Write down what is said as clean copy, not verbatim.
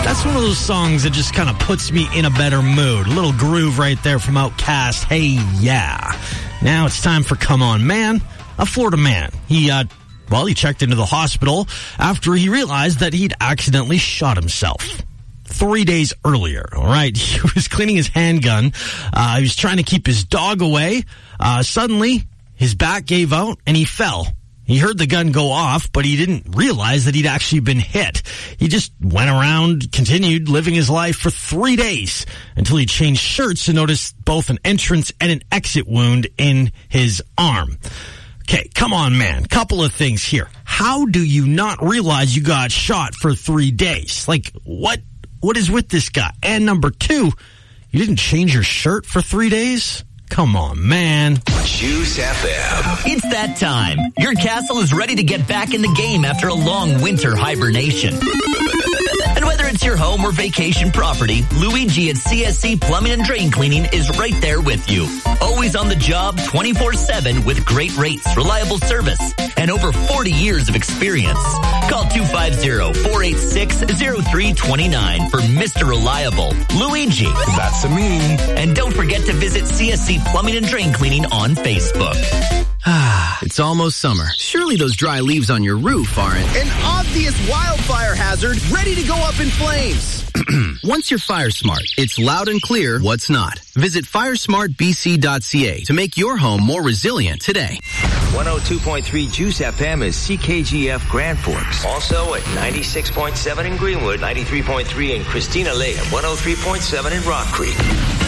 That's one of those songs that just kind of puts me in a better mood. A little groove right there from Outkast. Hey, yeah. Now it's time for Come On Man. A Florida man. He checked into the hospital after he realized that he'd accidentally shot himself 3 days earlier. All right. He was cleaning his handgun. He was trying to keep his dog away. Suddenly, his back gave out and he fell. He heard the gun go off, but he didn't realize that he'd actually been hit. He just went around, continued living his life for 3 days until he changed shirts and noticed both an entrance and an exit wound in his arm. Okay, come on, man. Couple of things here. How do you not realize you got shot for 3 days? Like, what is with this guy? And number two, you didn't change your shirt for 3 days? Come on, man. Juice FM. It's that time. Your castle is ready to get back in the game after a long winter hibernation. And whether it's your home or vacation property, Luigi at CSC Plumbing and Drain Cleaning is right there with you. Always on the job 24/7 with great rates, reliable service, and over 40 years of experience. Call 250-486-0329 for Mr. Reliable, Luigi. That's a me. And don't forget to visit CSC Plumbing and Drain Cleaning on Facebook. It's almost summer. Surely those dry leaves on your roof aren't an obvious wildfire hazard ready to go up in flames. Once you're fire smart, it's loud and clear what's not. Visit firesmartbc.ca to make your home more resilient today. 102.3 Juice FM is CKGF Grand Forks. Also at 96.7 in Greenwood, 93.3 in Christina Lake, and 103.7 in Rock Creek.